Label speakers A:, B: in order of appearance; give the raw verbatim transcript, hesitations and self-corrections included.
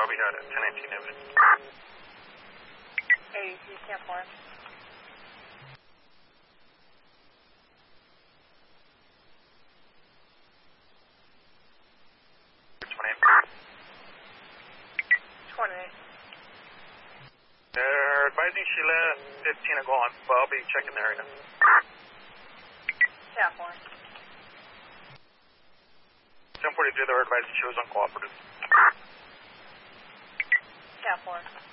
A: I'll be out at ten eighteen Evan.
B: A D C, ten four. twenty.
A: They're advising she left fifteen to go on, but I'll be checking there right now.
B: ten four.
A: ten forty-three, they were advising she was uncooperative.
B: ten four.